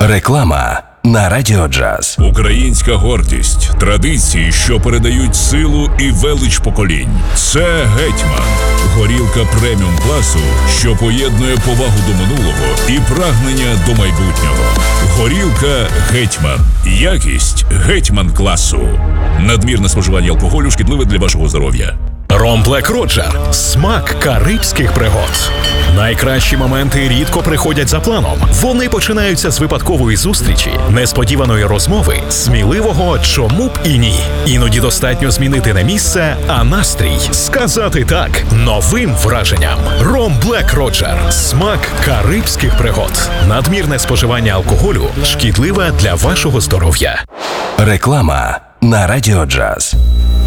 Реклама на Радіо Джаз. Українська гордість, традиції, що передають силу і велич поколінь. Це «Гетьман». Горілка преміум класу, що поєднує повагу до минулого і прагнення до майбутнього. Горілка «Гетьман». Якість «Гетьман» класу. Надмірне споживання алкоголю шкідливе для вашого здоров'я. Ром Блек Роджер – смак карибських пригод. Найкращі моменти рідко приходять за планом. Вони починаються з випадкової зустрічі, несподіваної розмови, сміливого «чому б і ні». Іноді достатньо змінити не місце, а настрій. Сказати «так» новим враженням. Ром Блек Роджер – смак карибських пригод. Надмірне споживання алкоголю шкідливе для вашого здоров'я. Реклама на Радіо Джаз.